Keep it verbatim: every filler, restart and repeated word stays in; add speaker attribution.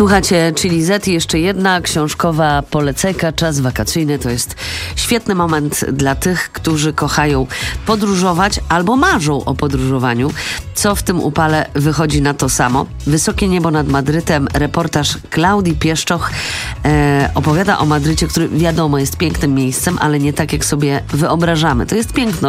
Speaker 1: Słuchacie Chili Z i jeszcze jedna książkowa polecajka. Czas wakacyjny to jest świetny moment dla tych, którzy kochają podróżować albo marzą o podróżowaniu. Co w tym upale wychodzi na to samo? Wysokie niebo nad Madrytem. Reportaż Klaudii Pieszczoch e, opowiada o Madrycie, który wiadomo jest pięknym miejscem, ale nie tak jak sobie wyobrażamy. To jest piękno